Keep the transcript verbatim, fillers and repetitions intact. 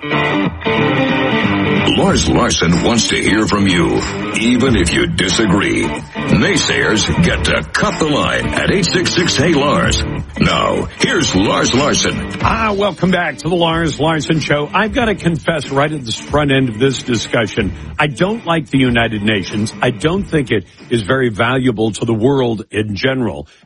Lars Larson wants to hear from you, even if you disagree. Naysayers get to cut the line at eight six six, hey Lars. Now, here's Lars Larson. Ah, welcome back to the Lars Larson Show. I've got to confess right at the front end of this discussion, I don't like the United Nations. I don't think it is very valuable to the world in general.